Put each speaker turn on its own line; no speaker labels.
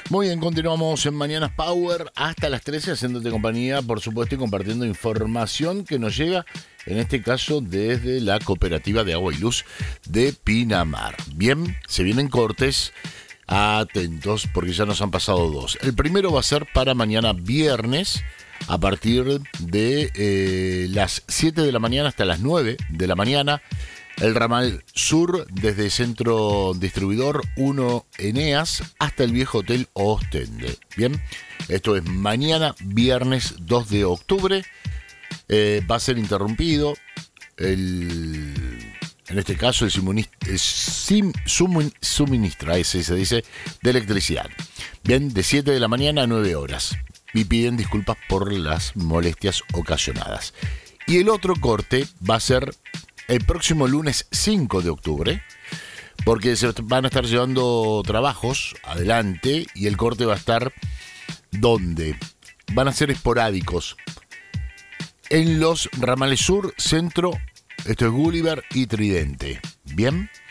Muy bien, continuamos en Mañanas Power hasta las 13 haciéndote compañía, por supuesto, y compartiendo información que nos llega, en este caso, desde la Cooperativa de Agua y Luz de Pinamar. Bien, se vienen cortes, atentos, porque ya nos han pasado dos. El primero va a ser para mañana viernes, a partir de las 7 de la mañana hasta las 9 de la mañana. El ramal sur, desde Centro Distribuidor 1 Eneas hasta el viejo Hotel Ostende. Bien, esto es mañana, viernes 2 de octubre. Va a ser interrumpido en este caso, el suministra, ese se dice, de electricidad. Bien, de 7 de la mañana a 9 horas. Y piden disculpas por las molestias ocasionadas. Y el otro corte va a ser el próximo lunes 5 de octubre, porque se van a estar llevando trabajos adelante y el corte va a estar donde van a ser esporádicos en los ramales sur, centro, esto es Gulliver y Tridente. Bien,